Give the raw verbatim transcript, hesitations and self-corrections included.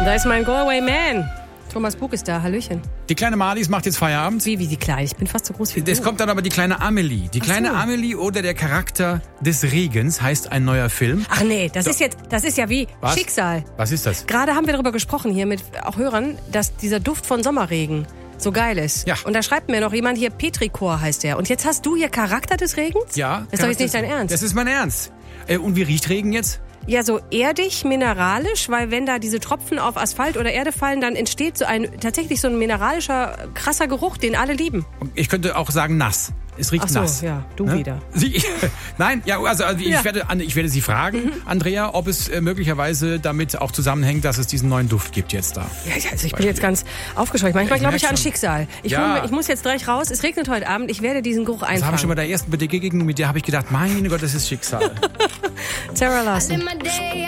da ist mein Go-Away Man. Thomas Bug ist da, hallöchen. Die kleine Marlies macht jetzt Feierabend. Wie, wie die Kleine? Ich bin fast so groß wie du. Es kommt dann aber die kleine Amelie. Die Ach kleine so. Amelie oder der Charakter des Regens heißt ein neuer Film. Ach nee, das So. ist jetzt, das ist ja wie Was? Schicksal. Was ist das? Gerade haben wir darüber gesprochen hier mit auch Hörern, dass dieser Duft von Sommerregen so geil ist. Ja. Und da schreibt mir noch jemand hier, Petrichor heißt der. Und jetzt hast du hier Charakter des Regens? Ja. Das ist doch jetzt nicht dein Ernst. Das ist mein Ernst. Äh, und wie riecht Regen jetzt? Ja, so erdig, mineralisch, weil wenn da diese Tropfen auf Asphalt oder Erde fallen, dann entsteht so ein tatsächlich so ein mineralischer, krasser Geruch, den alle lieben. Ich könnte auch sagen nass. Es riecht Ach so, nass. ja, du Ne? wieder. Sie, nein, ja, also, also ich, Ja. werde, ich werde Sie fragen, Mhm. Andrea, ob es äh, möglicherweise damit auch zusammenhängt, dass es diesen neuen Duft gibt jetzt da. Ja, also ich bin jetzt ganz aufgescheucht. Manchmal Ich glaube ich merk an schon. Schicksal. Ich, Ja. hol mir, ich muss jetzt gleich raus. Es regnet heute Abend. Ich werde diesen Geruch Das habe ich schon einfangen. bei der ersten Begegnung mit dir, habe ich gedacht, meine Gott, das ist Schicksal. Sarah Larson.